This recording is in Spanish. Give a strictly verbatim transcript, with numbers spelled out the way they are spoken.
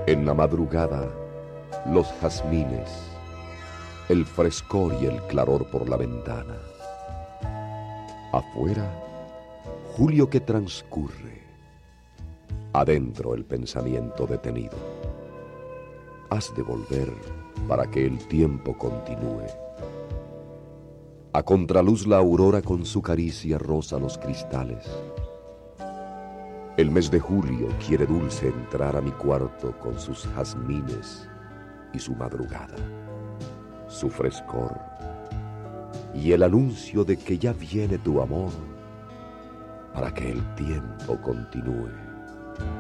En la madrugada, los jazmines, el frescor y el claror por la ventana. Afuera, julio que transcurre. Adentro el pensamiento detenido. Has de volver para que el tiempo continúe. A contraluz la aurora con su caricia roza los cristales. El mes de julio quiere dulce entrar a mi cuarto con sus jazmines y su madrugada, su frescor y el anuncio de que ya viene tu amor para que el tiempo continúe.